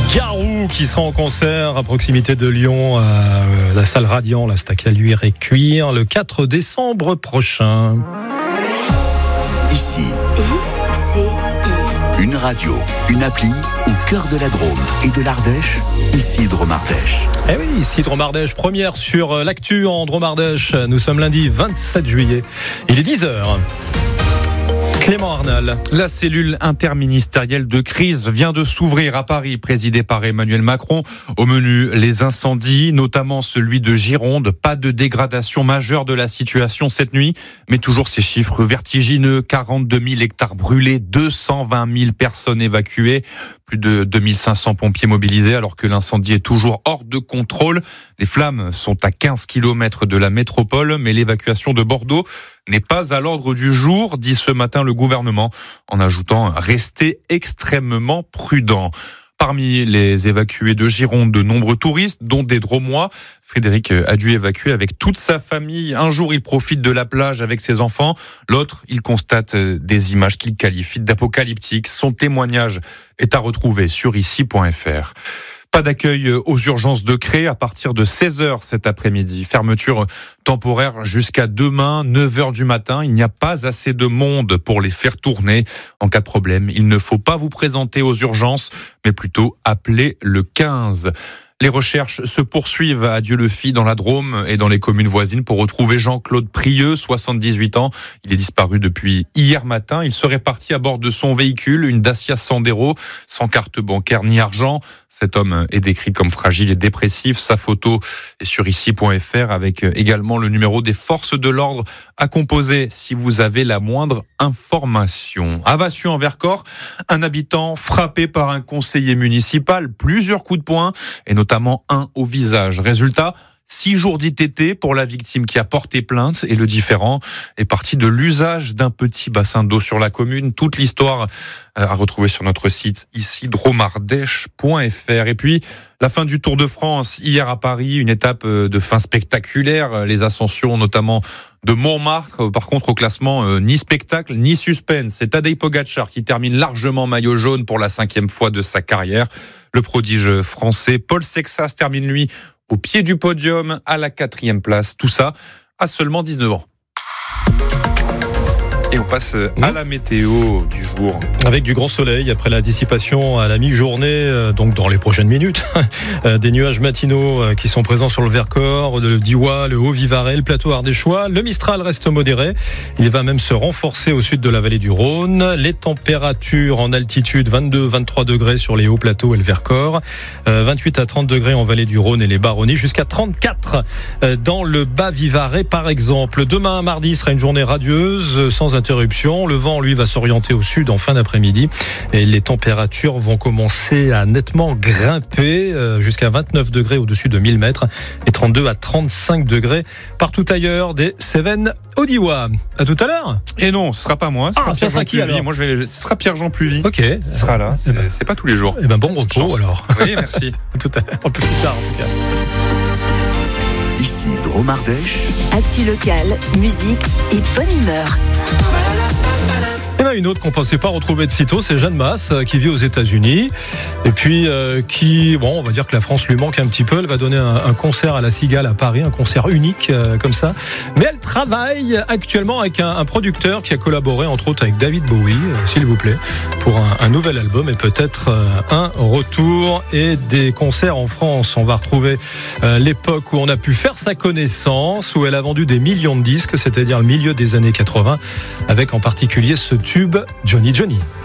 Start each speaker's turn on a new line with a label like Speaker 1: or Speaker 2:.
Speaker 1: Garou qui sera en concert à proximité de Lyon à la salle Radiant, la Stack à Luire et Cuire, le 4 décembre prochain.
Speaker 2: Ici, une radio, une appli au cœur de la Drôme et de l'Ardèche, ici Drôme-Ardèche.
Speaker 1: Eh oui, ici Drôme-Ardèche, première sur l'actu en Drôme-Ardèche. Nous sommes lundi 27 juillet, il est 10h. Clément Arnal.
Speaker 3: La cellule interministérielle de crise vient de s'ouvrir à Paris, présidée par Emmanuel Macron. Au menu, les incendies, notamment celui de Gironde. Pas de dégradation majeure de la situation cette nuit, mais toujours ces chiffres vertigineux. 42 000 hectares brûlés, 220 000 personnes évacuées, plus de 2500 pompiers mobilisés alors que l'incendie est toujours hors de contrôle. Les flammes sont à 15 km de la métropole, mais l'évacuation de Bordeaux n'est pas à l'ordre du jour, dit ce matin le gouvernement, en ajoutant « rester extrêmement prudent ». Parmi les évacués de Gironde, de nombreux touristes, dont des Drômois. Frédéric a dû évacuer avec toute sa famille. Un jour, il profite de la plage avec ses enfants. L'autre, il constate des images qu'il qualifie d'apocalyptiques. Son témoignage est à retrouver sur ici.fr. Pas d'accueil aux urgences de Cré à partir de 16h cet après-midi. Fermeture temporaire jusqu'à demain, 9h du matin. Il n'y a pas assez de monde pour les faire tourner. En cas de problème, il ne faut pas vous présenter aux urgences, mais plutôt appeler le 15. Les recherches se poursuivent à Dieu-le-Fit dans la Drôme et dans les communes voisines pour retrouver Jean-Claude Prieux, 78 ans. Il est disparu depuis hier matin. Il serait parti à bord de son véhicule, une Dacia Sandero, sans carte bancaire ni argent. Cet homme est décrit comme fragile et dépressif. Sa photo est sur ici.fr avec également le numéro des forces de l'ordre à composer si vous avez la moindre information. À Vassieux en Vercors, un habitant frappé par un conseiller municipal, plusieurs coups de poing et notamment un au visage. Résultat, 6 jours d'ITT pour la victime qui a porté plainte et le différend est parti de l'usage d'un petit bassin d'eau sur la commune. Toute l'histoire à retrouver sur notre site ici dromardèche.fr. Et puis la fin du Tour de France hier à Paris, une étape de fin spectaculaire, les ascensions notamment de Montmartre. Par contre au classement, ni spectacle ni suspense. C'est Tadej Pogačar qui termine largement maillot jaune pour la 5e fois de sa carrière. Le prodige français Paul Sexas termine lui au pied du podium, à la 4e place. Tout ça à seulement 19 ans. Et on passe à la météo du jour.
Speaker 1: Avec du grand soleil après la dissipation à la mi-journée, donc dans les prochaines minutes, des nuages matinaux qui sont présents sur le Vercors, le Diois, le Haut-Vivarais, le plateau ardéchois. Le Mistral reste modéré. Il va même se renforcer au sud de la vallée du Rhône. Les températures en altitude, 22-23 degrés sur les hauts plateaux et le Vercors, 28 à 30 degrés en vallée du Rhône et les Baronnies, jusqu'à 34 dans le Bas-Vivarais par exemple. Demain, mardi, sera une journée radieuse, sans interruption. Le vent, lui, va s'orienter au sud en fin d'après-midi et les températures vont commencer à nettement grimper jusqu'à 29 degrés au-dessus de 1000 mètres et 32 à 35 degrés partout ailleurs des Cévennes au Diois. À tout à l'heure.
Speaker 3: Et non, ce sera pas moi.
Speaker 1: Ça sera qui alors ?
Speaker 3: Moi, ce sera Pierre-Jean Pluvy.
Speaker 1: Ok.
Speaker 3: Ce sera là. C'est pas tous les jours.
Speaker 1: Eh ben bon repos alors.
Speaker 3: Oui, merci.
Speaker 1: À tout à l'heure. Un peu plus tard en tout cas.
Speaker 2: Ici Drôme-Ardèche.
Speaker 4: Actu locale, musique et bonne humeur.
Speaker 1: Il y en a une autre qu'on ne pensait pas retrouver de sitôt, c'est Jeanne Masse qui vit aux États-Unis et puis qui, on va dire que la France lui manque un petit peu. Elle va donner un concert à la Cigale à Paris, un concert unique comme ça. Mais elle travaille actuellement avec un producteur qui a collaboré entre autres avec David Bowie, s'il vous plaît, pour un nouvel album et peut-être un retour et des concerts en France. On va retrouver l'époque où on a pu faire sa connaissance, où elle a vendu des millions de disques, c'est-à-dire le milieu des années 80, avec en particulier ce tube Johnny Johnny.